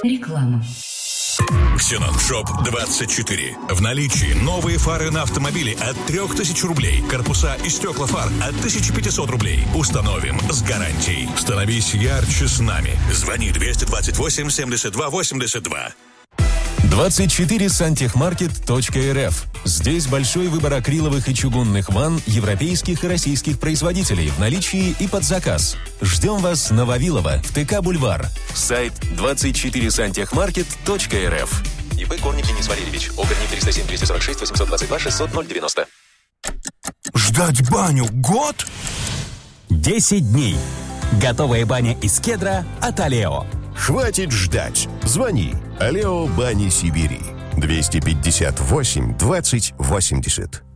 Реклама. Ксенон-шоп 24. В наличии новые фары на автомобили от 3000 рублей. Корпуса и стекла фар от 1500 рублей. Установим с гарантией. Становись ярче с нами. Звони 228 72 82. 24santехmarket.рф. Здесь большой выбор акриловых и чугунных ванн европейских и российских производителей в наличии и под заказ. Ждем вас на Вавилова в ТК Бульвар. Сайт 24santехmarket.рф. ИП Корнев Денис Валерьевич. ОГРНИ 307 246 822 600 090. Ждать баню год? 10 дней. Готовая баня из кедра от Алео. Хватит ждать. Звони. Алео Бани Сибири. 258 20 80.